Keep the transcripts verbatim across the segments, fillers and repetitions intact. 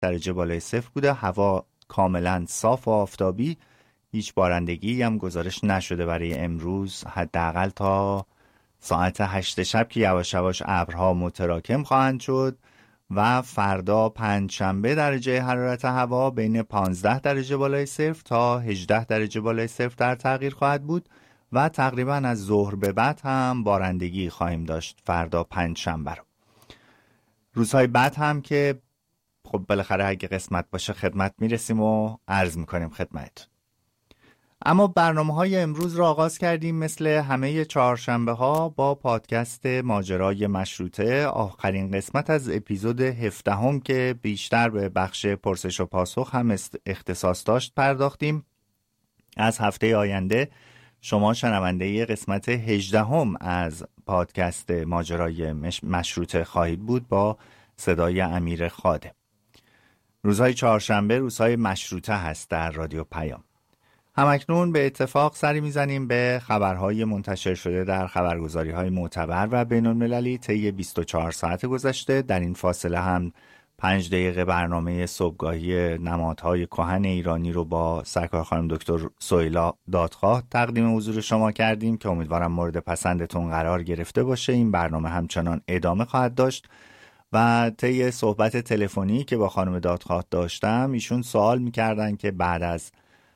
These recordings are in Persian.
درجه بالای صفر بوده. هوا کاملا صاف و آفتابی، هیچ بارندگی هم گزارش نشده برای امروز، حداقل تا ساعت هشت شب که یواش یواش ابرها متراکم خواهند شد و فردا پنجشنبه درجه حرارت هوا بین پانزده درجه بالای صفر تا هجده درجه بالای صفر در تغییر خواهد بود و تقریبا از ظهر به بعد هم بارندگی خواهیم داشت فردا پنجشنبه رو. روزهای بعد هم که خب بالاخره اگه قسمت باشه خدمت میرسیم و عرض میکنیم خدمتتون. اما برنامه های امروز رو آغاز کردیم مثل همه چهارشنبه ها با پادکست ماجرای مشروطه، آخرین قسمت از اپیزود هفدهم که بیشتر به بخش پرسش و پاسخ هم اختصاص داشت پرداختیم. از هفته آینده شما شنونده قسمت هجدهم از پادکست ماجرای مشروطه خواهید بود با صدای امیر خادم. روزهای چهارشنبه روزهای مشروطه هست در رادیو پیام. همکنون به اتفاق سری میزنیم به خبرهای منتشر شده در خبرگزاری‌های معتبر و بین‌المللی طی بیست و چهار ساعت گذشته. در این فاصله هم پنج دقیقه برنامه صبحگاهی نمادهای کهن ایرانی رو با سرکار خانم دکتر سهیلا دادخواه تقدیم حضور شما کردیم که امیدوارم مورد پسندتون قرار گرفته باشه. این برنامه همچنان ادامه خواهد داشت و طی صحبت تلفنی که با خانم دادخواه داشتم ایشون سوال می‌کردن که بعد از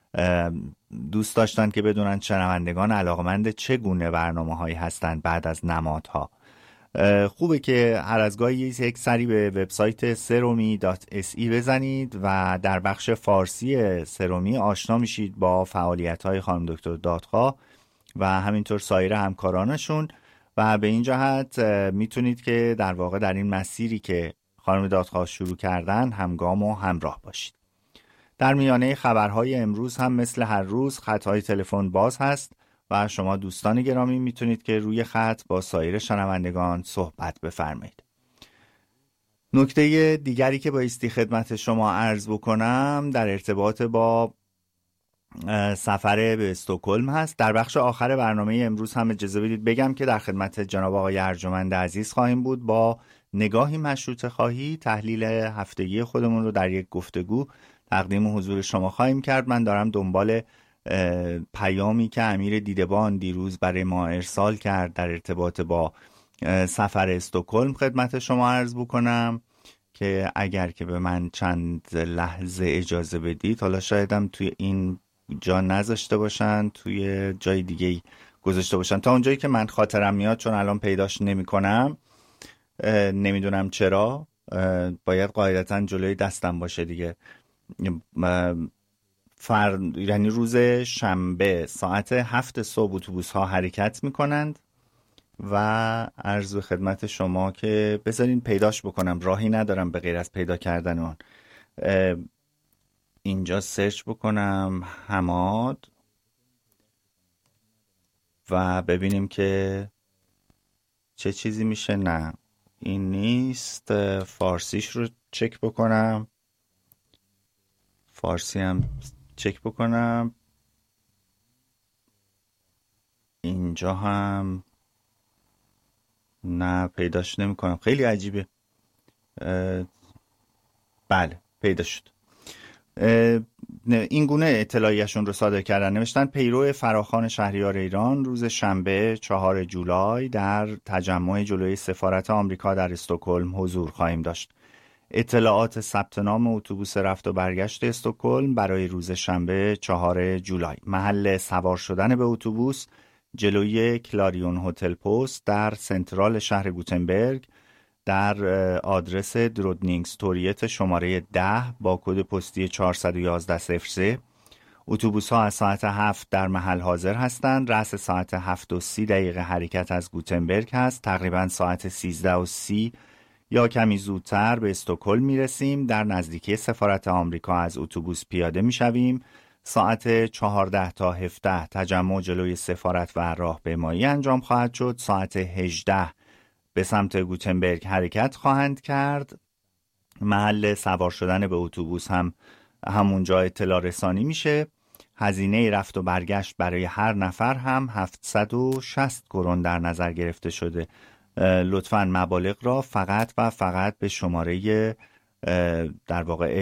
دوست داشتن که بدونن شنوندگان علاقمند چگونه برنامه‌هایی هستند بعد از نمادها. خوبه که هر از گاهی یک سری به وبسایت سرومی دات اس ای بزنید و در بخش فارسی سرومی آشنا میشید با فعالیت‌های خانم دکتر دادخواه و همینطور سایر همکارانشون و به این جهت میتونید که در واقع در این مسیری که خانم دادخواه شروع کردن همگام و همراه باشید. در میانه خبرهای امروز هم مثل هر روز خطهای تلفن باز هست و شما دوستان گرامی میتونید که روی خط با سایر شنوندگان صحبت بفرمایید. نکته دیگری که بایستی خدمت شما عرض بکنم در ارتباط با سفر به استکهلم هست. در بخش آخر برنامه امروز هم اجازه بدید بگم که در خدمت جناب آقای ارجمند عزیز خواهیم بود با نگاهی مشروطه خواهی. تحلیل هفتگی خودمون رو در یک گفتگو تقدیم حضور شما خواهیم کرد. من دارم دنبال پیامی که امیر دیدبان دیروز برای ما ارسال کرد در ارتباط با سفر استکهلم خدمت شما عرض بکنم که اگر که به من چند لحظه اجازه بدید، حالا شایدم توی این جا نذاشته باشن، توی جای دیگه گذاشته باشن تا اونجایی که من خاطرم میاد، چون الان پیداش نمی کنم، نمیدونم چرا، باید قاعدتا جلوی دستم باشه دیگه. فر... یعنی روز شنبه ساعت هفت صبح اتوبوس ها حرکت می کنند و عرض به خدمت شما که بذارین پیداش بکنم، راهی ندارم به غیر از پیدا کردن اون. اینجا سرچ بکنم حماد و ببینیم که چه چیزی میشه. نه این نیست. فارسیش رو چک بکنم، فارسی هم چک بکنم. اینجا هم نه پیداش نمی کنم، خیلی عجیبه. بله پیدا شد. این گونه اطلاعیشون رو صادر کردن، نوشتن پیرو فراخوان شهریار ایران روز شنبه چهار جولای در تجمع جلوی سفارت آمریکا در استکهلم حضور خواهیم داشت. اطلاعات ثبت نام اتوبوس رفت و برگشت استکهلم برای روز شنبه چهار جولای. محل سوار شدن به اتوبوس جلوی کلاریون هتل پست در سنترال شهر گوتنبرگ در آدرس درودنینگستوریت شماره ده با کد پستی چهارصد و یازده صفر سه. اتوبوس ها از ساعت هفت در محل حاضر هستند. رأس ساعت هفت و سی دقیقه حرکت از گوتنبرگ هست. تقریبا ساعت سیزده و سی یا کمی زودتر به استکهلم میرسیم. در نزدیکی سفارت آمریکا از اتوبوس پیاده میشویم. ساعت چهارده تا هفده تجمع جلوی سفارت و راهپیمایی انجام خواهد شد. ساعت هجده به سمت گوتنبرگ حرکت خواهند کرد. محل سوار شدن به اتوبوس هم همونجا اطلاع رسانی میشه. هزینه رفت و برگشت برای هر نفر هم هفتصد و شصت کرون در نظر گرفته شده. لطفاً مبالغ را فقط و فقط به شماره در واقع